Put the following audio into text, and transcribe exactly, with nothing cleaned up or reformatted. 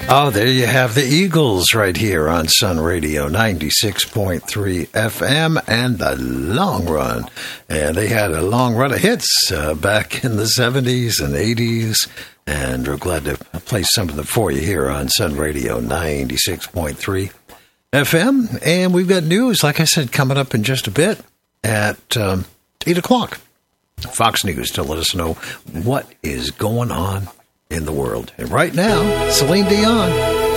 Oh, there you have the Eagles right here on Sun Radio ninety-six point three F M and the Long Run. And they had a long run of hits uh, back in the seventies and eighties. And we're glad to play some of them for you here on Sun Radio ninety-six point three F M. And we've got news, like I said, coming up in just a bit at um, eight o'clock. Fox News to let us know what is going on in the world. And right now, Celine Dion.